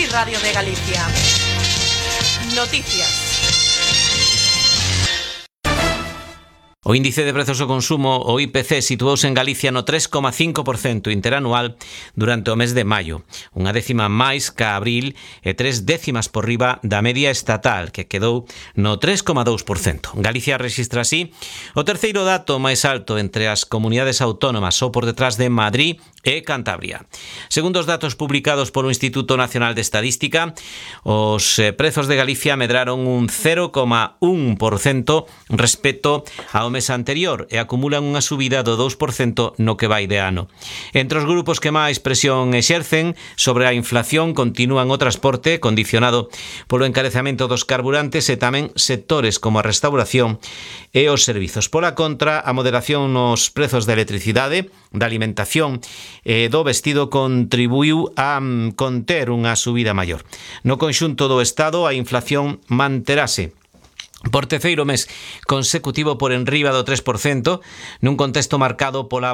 Radio de Galicia. Noticias. O índice de prezos ao consumo, o IPC, situouse en Galicia no 3,5% interanual durante o mes de maio, unha décima máis ca abril e 3 décimas por riba da media estatal, que quedou no 3,2%. Galicia rexistra así o terceiro dato máis alto entre as comunidades autónomas, só por detrás de Madrid e Cantabria. Segundo os datos publicados polo Instituto Nacional de Estadística, os prezos de Galicia medraron un 0,1% respecto ao mes anterior e acumulan unha subida do 2% no que vai de ano. Entre os grupos que máis presión exercen sobre a inflación continúan o transporte, condicionado polo encarecemento dos carburantes, e tamén sectores como a restauración e os servizos. Pola contra, a moderación nos prezos da electricidade, da alimentación e do vestido contribuiu a conter unha subida maior. No conxunto do Estado, a inflación manterase por terceiro mes consecutivo por enriba do 3%, nun contexto marcado pola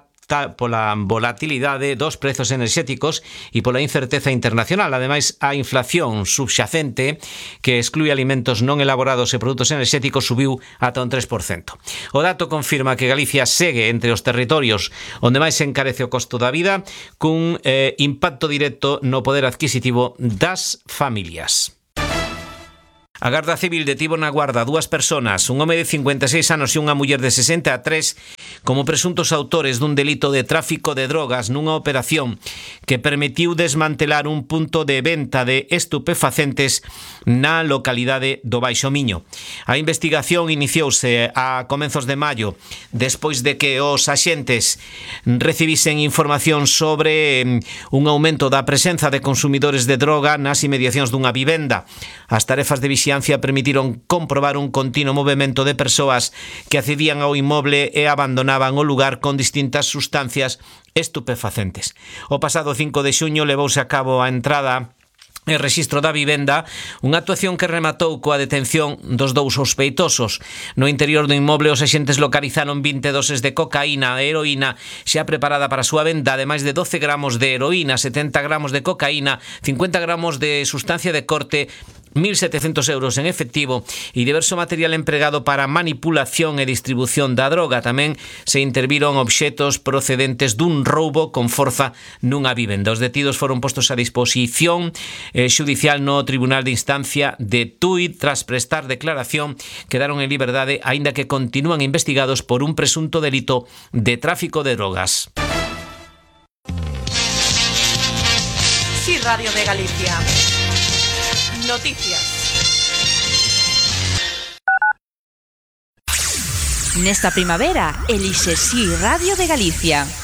volatilidade dos prezos enerxéticos e pola incerteza internacional. Ademais, a inflación subxacente, que exclui alimentos non elaborados e produtos enerxéticos, subiu ata un 3%. O dato confirma que Galicia segue entre os territorios onde máis se encarece o costo da vida, cun impacto directo no poder adquisitivo das familias. A Garda Civil detivo na Guarda dúas persoas, un home de 56 anos e unha muller de 63, como presuntos autores dun delito de tráfico de drogas nunha operación que permitiu desmantelar un punto de venta de estupefacentes na localidade do Baixo Miño. A investigación iniciouse a comenzos de maio, despois de que os axentes recibisen información sobre un aumento da presenza de consumidores de droga nas inmediacións dunha vivenda. As tarefas de vixiancia permitiron comprobar un continuo movimento de persoas que accedían ao inmoble e abandonaban o lugar con distintas sustancias estupefacentes. O pasado 5 de xuño levouse a cabo a entrada e rexistro da vivenda, unha actuación que rematou coa detención dos dous sospeitosos. No interior do inmoble, os axentes localizaron 20 doses de cocaína e heroína xa preparada para a súa venda, ademais de 12 gramos de heroína, 70 gramos de cocaína, 50 gramos de sustancia de corte, 1.700 euros en efectivo e diverso material empregado para manipulación e distribución da droga. Tamén se interviron obxetos procedentes dun roubo con forza nunha vivenda. Os detidos foron postos a disposición xudicial no Tribunal de Instancia de Tui tras prestar declaración. Quedaron en liberdade, aínda que continúan investigados por un presunto delito de tráfico de drogas. Sí, Radio de Galicia. Noticias. Nesta primavera, elixe Si Radio de Galicia.